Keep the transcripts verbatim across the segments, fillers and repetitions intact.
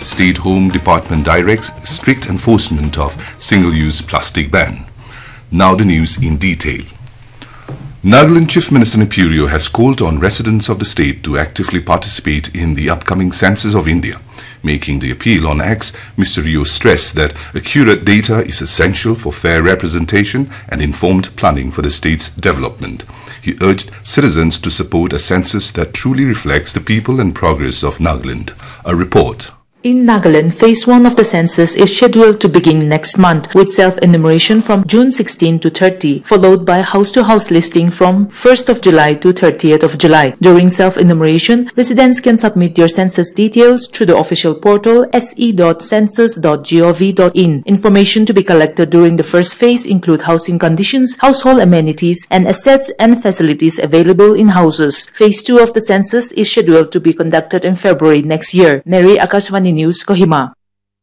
State Home Department directs strict enforcement of single-use plastic ban. Now the news in detail. Nagaland Chief Minister Neperio has called on residents of the state to actively participate in the upcoming census of India. Making the appeal on X, Mister Rio stressed that accurate data is essential for fair representation and informed planning for the state's development. He urged citizens to support a census that truly reflects the people and progress of Nagaland. A report. In Nagaland, Phase one of the census is scheduled to begin next month, with self-enumeration from June sixteenth to thirtieth, followed by house-to-house listing from first of July to thirtieth of July. During self-enumeration, residents can submit their census details through the official portal s e dot census dot gov dot in. Information to be collected during the first phase include housing conditions, household amenities, and assets and facilities available in houses. Phase two of the census is scheduled to be conducted in February next year. Mary, Akashvani News, Kohima.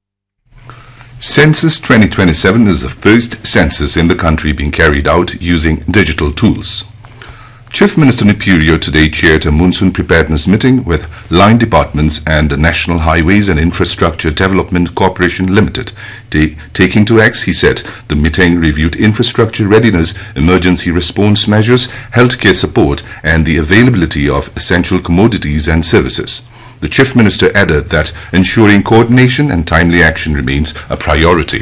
Census twenty twenty-seven is the first census in the country being carried out using digital tools. Chief Minister Neperio today chaired a monsoon preparedness meeting with line departments and the National Highways and Infrastructure Development Corporation Limited. Ta taking to X, he said the meeting reviewed infrastructure readiness, emergency response measures, healthcare support, and the availability of essential commodities and services. The Chief Minister added that ensuring coordination and timely action remains a priority.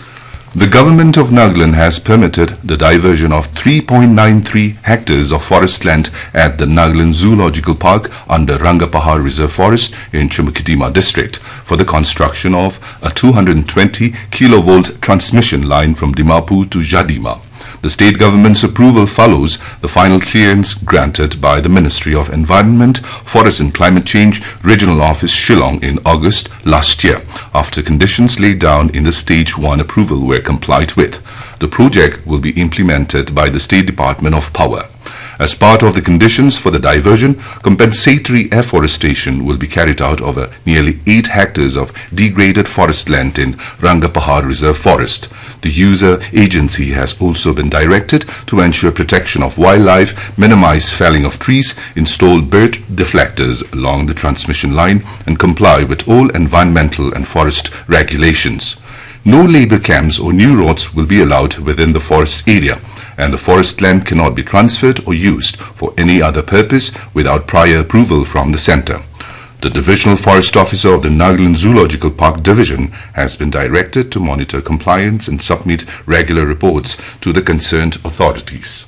The government of Nagaland has permitted the diversion of three point nine three hectares of forest land at the Nagaland Zoological Park under Rangapahar Reserve Forest in Chumukedima district for the construction of a two hundred twenty kilovolt transmission line from Dimapur to Jadima. The state government's approval follows the final clearance granted by the Ministry of Environment, Forest and Climate Change Regional Office Shillong in August last year, after conditions laid down in the Stage one approval were complied with. The project will be implemented by the State Department of Power. As part of the conditions for the diversion, compensatory afforestation will be carried out over nearly eight hectares of degraded forest land in Rangapahar Reserve Forest. The user agency has also been directed to ensure protection of wildlife, minimize felling of trees, install bird deflectors along the transmission line, and comply with all environmental and forest regulations. No labor camps or new roads will be allowed within the forest area, and the forest land cannot be transferred or used for any other purpose without prior approval from the centre. The Divisional Forest Officer of the Nagaland Zoological Park Division has been directed to monitor compliance and submit regular reports to the concerned authorities.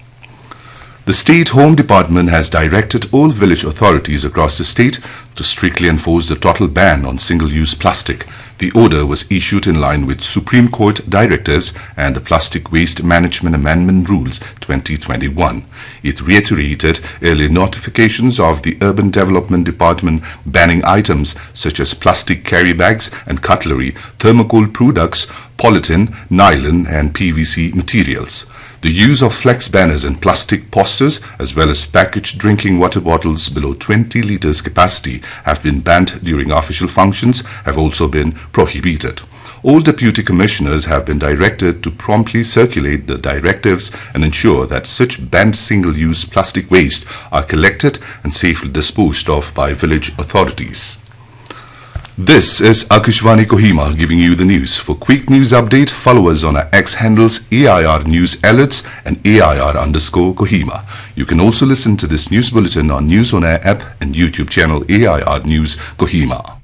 The State Home Department has directed all village authorities across the state to strictly enforce the total ban on single-use plastic. The order was issued in line with Supreme Court directives and the Plastic Waste Management Amendment Rules twenty twenty-one. It reiterated earlier notifications of the Urban Development Department banning items such as plastic carry bags and cutlery, thermocol products, polythene, nylon and P V C materials. The use of flex banners and plastic posters, as well as packaged drinking water bottles below twenty litres capacity, have been banned during official functions, have also been prohibited. All deputy commissioners have been directed to promptly circulate the directives and ensure that such banned single-use plastic waste are collected and safely disposed of by village authorities. This is Akashvani Kohima giving you the news. For quick news update, follow us on our X handles A I R News Alerts and A I R underscore Kohima. You can also listen to this news bulletin on News on Air app and YouTube channel A I R News Kohima.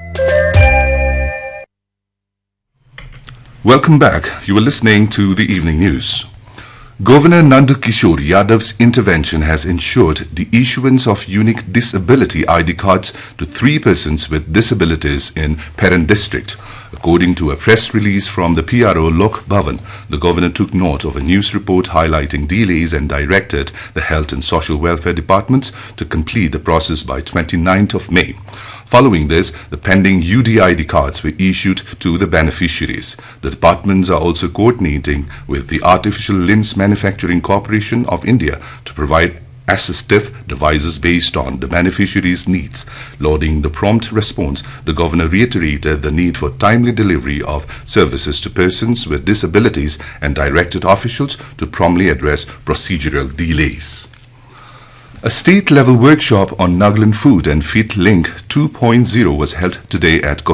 Welcome back. You are listening to the evening news. Governor Nandakishore Yadav's intervention has ensured the issuance of unique disability I D cards to three persons with disabilities in Peren district. According to a press release from the P R O Lok Bhavan, the governor took note of a news report highlighting delays and directed the Health and Social Welfare Departments to complete the process by twenty-ninth of May. Following this, the pending U D I D cards were issued to the beneficiaries. The departments are also coordinating with the Artificial Limbs Manufacturing Corporation of India to provide assistive devices based on the beneficiaries' needs. Lauding the prompt response, the governor reiterated the need for timely delivery of services to persons with disabilities and directed officials to promptly address procedural delays. A state-level workshop on Nagaland Food and Feed Link two point oh was held today at